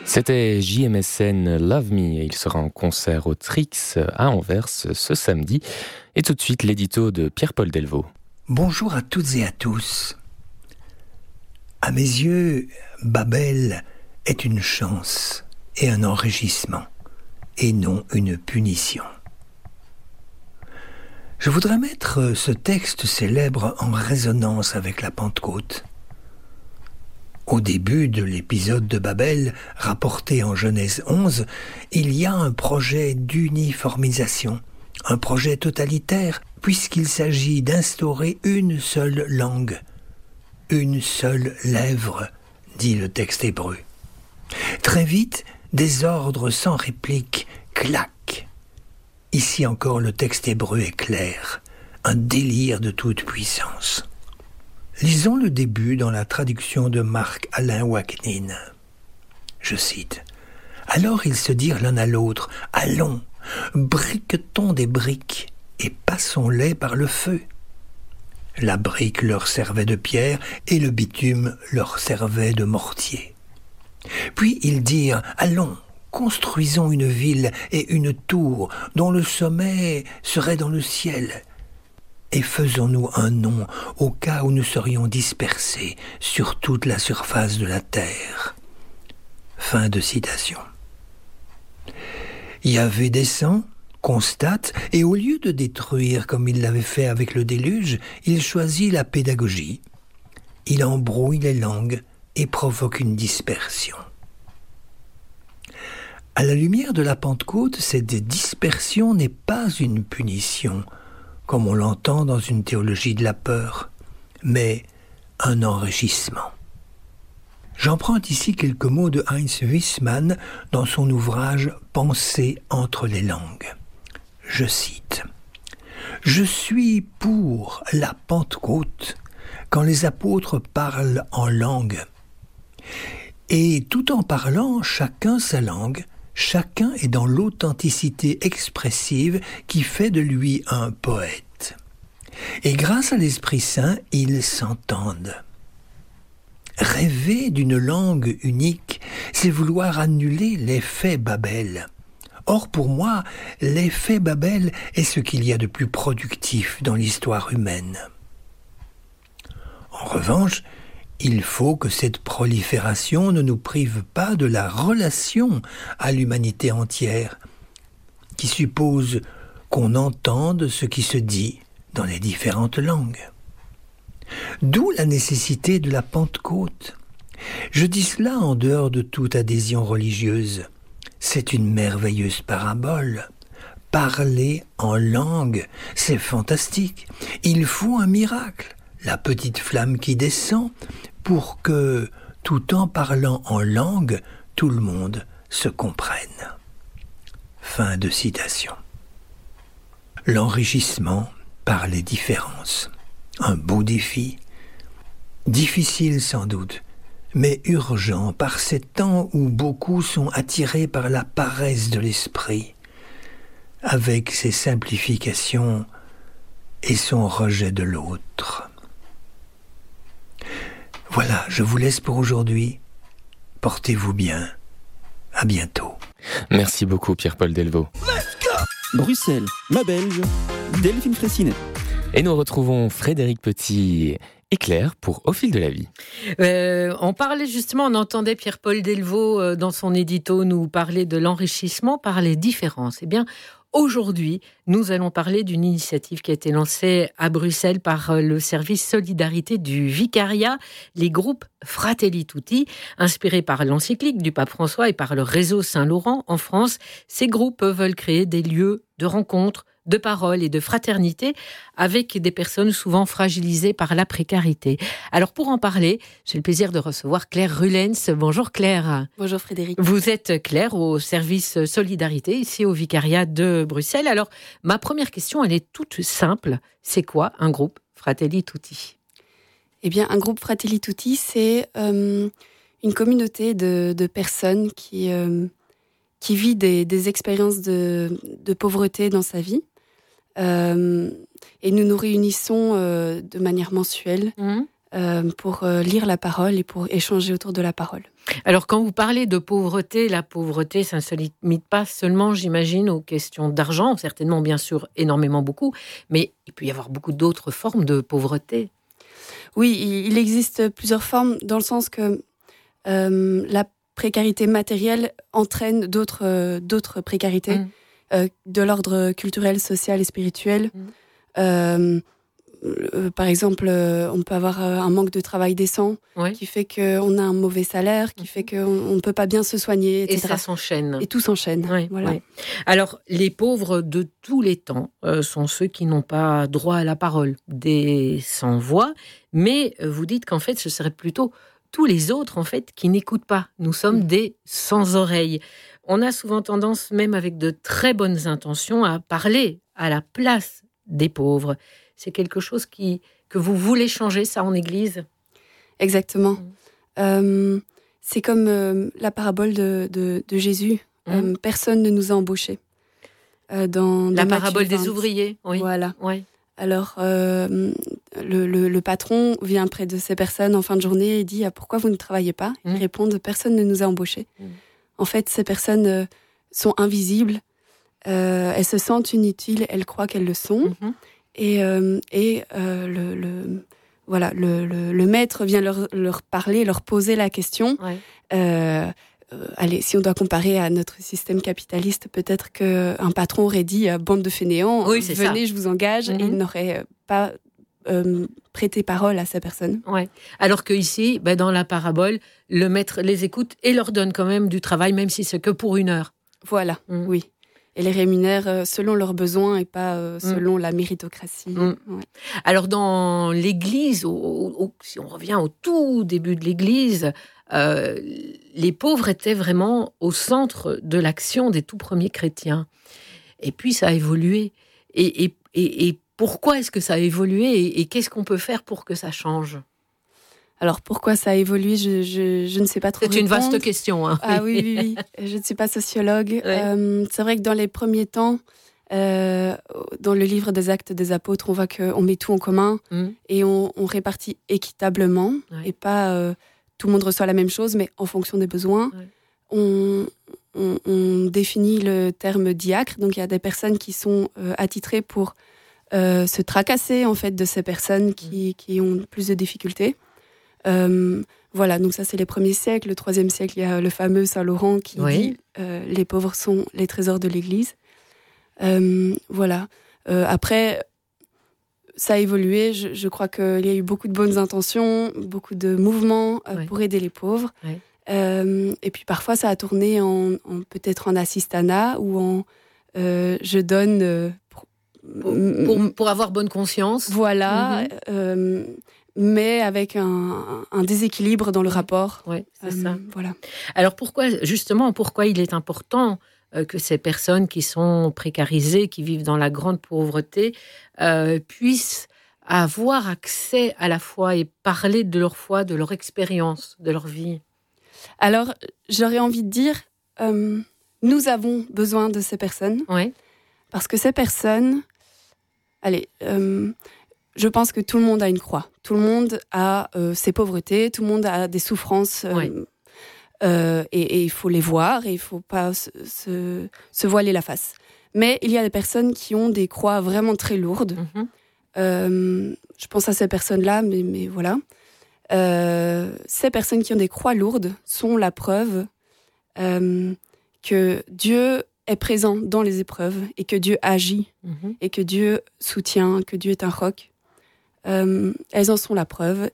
C'était JMSN Love Me et il sera en concert au Trix à Anvers ce samedi. Et tout de suite l'édito de Pierre-Paul Delvaux. Bonjour à toutes et à tous. À mes yeux, Babel est une chance et un enrichissement, et non une punition. Je voudrais mettre ce texte célèbre en résonance avec la Pentecôte. Au début de l'épisode de Babel, rapporté en Genèse 11, il y a un projet d'uniformisation, un projet totalitaire, puisqu'il s'agit d'instaurer une seule langue, une seule lèvre, dit le texte hébreu. Très vite, des ordres sans réplique claquent. Ici encore, le texte hébreu est clair, un délire de toute puissance. Lisons le début dans la traduction de Marc-Alain Waknin. Je cite. « Alors ils se dirent l'un à l'autre, « Allons, briquetons des briques et passons-les par le feu. » La brique leur servait de pierre et le bitume leur servait de mortier. Puis ils dirent « Allons, construisons une ville et une tour dont le sommet serait dans le ciel. Et faisons-nous un nom au cas où nous serions dispersés sur toute la surface de la terre. » Fin de citation. Yahvé descend, constate, et au lieu de détruire comme il l'avait fait avec le déluge, il choisit la pédagogie. Il embrouille les langues et provoque une dispersion. À la lumière de la Pentecôte, cette dispersion n'est pas une punition, comme on l'entend dans une théologie de la peur, mais un enrichissement. J'emprunte ici quelques mots de Heinz Wiesmann dans son ouvrage « Pensée entre les langues ». Je cite « Je suis pour la Pentecôte quand les apôtres parlent en langue. Et tout en parlant chacun sa langue, chacun est dans l'authenticité expressive qui fait de lui un poète. Et grâce à l'Esprit Saint, ils s'entendent. Rêver d'une langue unique, c'est vouloir annuler l'effet Babel. Or, pour moi, l'effet Babel est ce qu'il y a de plus productif dans l'histoire humaine. En revanche, il faut que cette prolifération ne nous prive pas de la relation à l'humanité entière, qui suppose qu'on entende ce qui se dit dans les différentes langues. D'où la nécessité de la Pentecôte. Je dis cela en dehors de toute adhésion religieuse. C'est une merveilleuse parabole. Parler en langue, c'est fantastique. Il faut un miracle, la petite flamme qui descend, pour que, tout en parlant en langue, tout le monde se comprenne. Fin de citation. L'enrichissement par les différences. Un beau défi. Difficile sans doute, mais urgent par ces temps où beaucoup sont attirés par la paresse de l'esprit, avec ses simplifications et son rejet de l'autre. Voilà, je vous laisse pour aujourd'hui. Portez-vous bien. À bientôt. Merci beaucoup Pierre-Paul Delvaux. Bruxelles, ma Belge, Delphine Fraissinet. Et nous retrouvons Frédéric Petit et Claire pour Au fil de la vie. On parlait justement, on entendait Pierre-Paul Delvaux dans son édito nous parler de l'enrichissement par les différences. Eh bien, aujourd'hui, nous allons parler d'une initiative qui a été lancée à Bruxelles par le service Solidarité du Vicariat, les groupes Fratelli Tutti, inspirés par l'encyclique du pape François et par le réseau Saint-Laurent en France. Ces groupes veulent créer des lieux de rencontre, de parole et de fraternité avec des personnes souvent fragilisées par la précarité. Alors pour en parler, j'ai le plaisir de recevoir Claire Rulens. Bonjour Claire. Bonjour Frédéric. Vous êtes Claire au service Solidarité ici au Vicariat de Bruxelles. Alors ma première question, elle est toute simple. C'est quoi un groupe Fratelli Tutti ? Eh bien un groupe Fratelli Tutti, c'est une communauté de personnes qui vit des expériences de pauvreté dans sa vie. Et nous nous réunissons de manière mensuelle pour lire la parole et pour échanger autour de la parole. Alors, quand vous parlez de pauvreté, la pauvreté, ça ne se limite pas seulement, j'imagine, aux questions d'argent, certainement, bien sûr, énormément beaucoup, mais il peut y avoir beaucoup d'autres formes de pauvreté. Oui, il existe plusieurs formes, dans le sens que la précarité matérielle entraîne d'autres précarités, de l'ordre culturel, social et spirituel. Par exemple, on peut avoir un manque de travail décent qui fait qu'on a un mauvais salaire, qui fait qu'on ne peut pas bien se soigner, etc. Et ça s'enchaîne. Et tout s'enchaîne. Oui, voilà. Oui. Alors, les pauvres de tous les temps sont ceux qui n'ont pas droit à la parole, des sans-voix, mais vous dites qu'en fait, ce serait plutôt tous les autres en fait qui n'écoutent pas. Nous sommes des sans-oreilles. On a souvent tendance, même avec de très bonnes intentions, à parler à la place des pauvres. C'est quelque chose que vous voulez changer, ça, en Église ? Exactement. C'est comme la parabole de Jésus. Personne ne nous a embauchés. Dans la parabole des ouvriers, oui. Voilà. Oui. Alors, le patron vient près de ces personnes en fin de journée et dit « Pourquoi vous ne travaillez pas ?» Ils répondent « Personne ne nous a embauchés. » En fait, ces personnes sont invisibles. Elles se sentent inutiles. Elles croient qu'elles le sont. Et le maître vient leur parler, leur poser la question. Allez, si on doit comparer à notre système capitaliste, peut-être qu'un patron aurait dit bande de fainéants, venez, je vous engage, et il n'aurait pas prêté parole à ces personnes. Ouais. Alors qu'ici, dans la parabole, le maître les écoute et leur donne quand même du travail, même si c'est que pour 1 heure. Voilà, oui. Et les rémunère selon leurs besoins et pas selon la méritocratie. Ouais. Alors dans l'Église, si on revient au tout début de l'Église, les pauvres étaient vraiment au centre de l'action des tout premiers chrétiens. Et puis ça a évolué. Et pourquoi est-ce que ça a évolué et qu'est-ce qu'on peut faire pour que ça change ? Alors, pourquoi ça a évolué, je ne sais pas trop répondre. C'est une vaste question. Hein. Ah oui. Je ne suis pas sociologue. Ouais. C'est vrai que dans les premiers temps, dans le livre des Actes des Apôtres, on voit qu'on met tout en commun et on répartit équitablement et pas tout le monde reçoit la même chose, mais en fonction des besoins. Ouais. On définit le terme diacre. Donc, il y a des personnes qui sont attitrées pour se tracasser en fait, de ces personnes qui ont plus de difficultés. Voilà, donc ça c'est les premiers siècles. Le 3e siècle, il y a le fameux Saint Laurent qui dit les pauvres sont les trésors de l'Église. Voilà. Après, ça a évolué. Je crois qu'il y a eu beaucoup de bonnes intentions, beaucoup de mouvements pour aider les pauvres. Et puis parfois ça a tourné peut-être en assistanat ou en je donne pour avoir bonne conscience. Voilà. Mais avec un déséquilibre dans le rapport. Oui, c'est ça. Voilà. Alors pourquoi il est important que ces personnes qui sont précarisées, qui vivent dans la grande pauvreté, puissent avoir accès à la foi et parler de leur foi, de leur expérience, de leur vie ? Alors, j'aurais envie de dire, nous avons besoin de ces personnes. Oui. Parce que ces personnes... Allez... je pense que tout le monde a une croix. Tout le monde a ses pauvretés, tout le monde a des souffrances. Et il faut les voir et il ne faut pas se voiler la face. Mais il y a des personnes qui ont des croix vraiment très lourdes. Je pense à ces personnes-là, mais voilà. Ces personnes qui ont des croix lourdes sont la preuve que Dieu est présent dans les épreuves et que Dieu agit et que Dieu soutient, que Dieu est un roc. Elles en sont la preuve.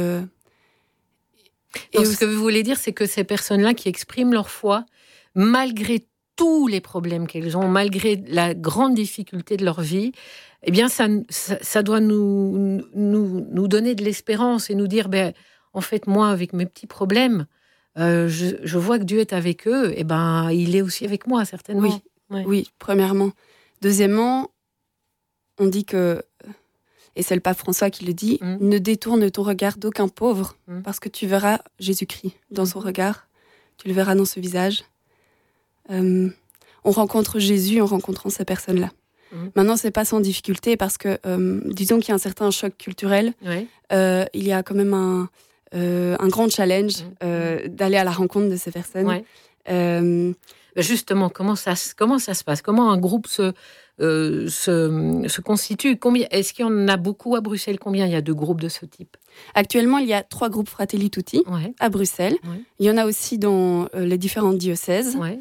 Donc, ce que vous voulez dire, c'est que ces personnes-là qui expriment leur foi, malgré tous les problèmes qu'elles ont, malgré la grande difficulté de leur vie, eh bien, ça doit nous donner de l'espérance et nous dire, en fait, moi, avec mes petits problèmes, je vois que Dieu est avec eux, et il est aussi avec moi, certainement. Oui, premièrement. Deuxièmement, on dit que, et c'est le pape François qui le dit, ne détourne ton regard d'aucun pauvre, parce que tu verras Jésus-Christ dans son regard, tu le verras dans ce visage. On rencontre Jésus en rencontrant ces personnes-là. Maintenant, c'est pas sans difficulté parce que, disons qu'il y a un certain choc culturel. Ouais. Il y a quand même un grand challenge d'aller à la rencontre de ces personnes. Ouais. Justement, comment ça se passe? Comment un groupe se constitue? Est-ce qu'il y en a beaucoup à Bruxelles? Combien il y a de groupes de ce type? Actuellement, il y a 3 groupes Fratelli Tutti à Bruxelles. Ouais. Il y en a aussi dans les différents diocèses. Ouais.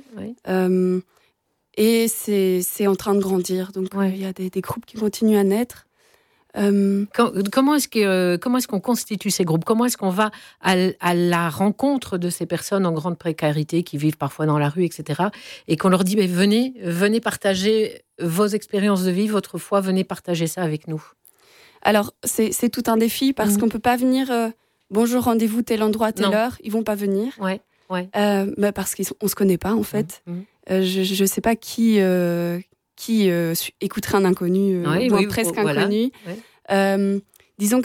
Et c'est en train de grandir. Donc, il y a des groupes qui continuent à naître. Comment est-ce qu'on constitue ces groupes? Comment est-ce qu'on va à la rencontre de ces personnes en grande précarité qui vivent parfois dans la rue, etc. et qu'on leur dit venez partager vos expériences de vie, votre foi, venez partager ça avec nous? Alors, c'est tout un défi parce qu'on ne peut pas venir bonjour, rendez-vous tel endroit, telle heure. Ils ne vont pas venir. Parce qu'on ne se connaît pas, en fait. Je ne sais pas qui écouterait un inconnu ou presque inconnu. Disons que